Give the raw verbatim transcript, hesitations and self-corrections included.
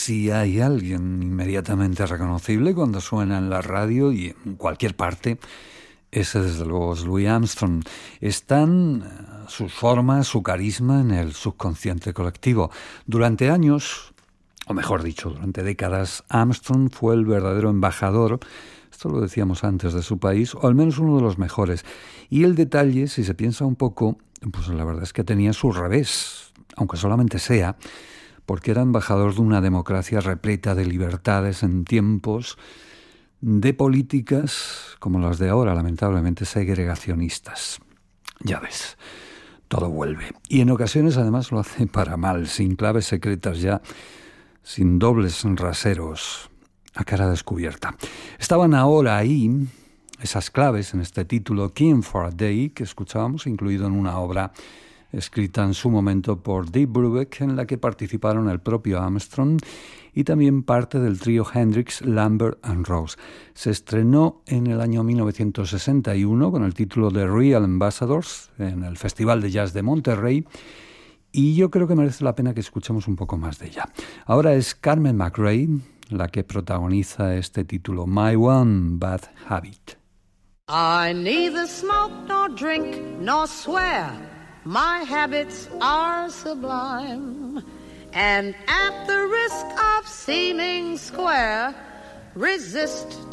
Si hay alguien inmediatamente reconocible cuando suena en la radio y en cualquier parte, ese desde luego es Louis Armstrong. Están sus formas, su carisma en el subconsciente colectivo. Durante años, o mejor dicho, durante décadas, Armstrong fue el verdadero embajador, esto lo decíamos antes, de su país, o al menos uno de los mejores. Y el detalle, si se piensa un poco, pues la verdad es que tenía su revés, aunque solamente sea porque era embajador de una democracia repleta de libertades en tiempos de políticas como las de ahora, lamentablemente segregacionistas. Ya ves, todo vuelve. Y en ocasiones además lo hace para mal, sin claves secretas ya, sin dobles raseros, a cara descubierta. Estaban ahora ahí esas claves en este título, King for a Day, que escuchábamos, incluido en una obra escrita en su momento por Dave Brubeck, en la que participaron el propio Armstrong y también parte del trío Hendrix, Lambert and Rose. Se estrenó en el año mil novecientos sesenta y uno con el título de Real Ambassadors en el Festival de Jazz de Monterrey, y yo creo que merece la pena que escuchemos un poco más de ella. Ahora es Carmen McRae la que protagoniza este título, My One Bad Habit. I neither smoke nor drink nor swear. My habits are sublime, and at the risk of seeming square, resist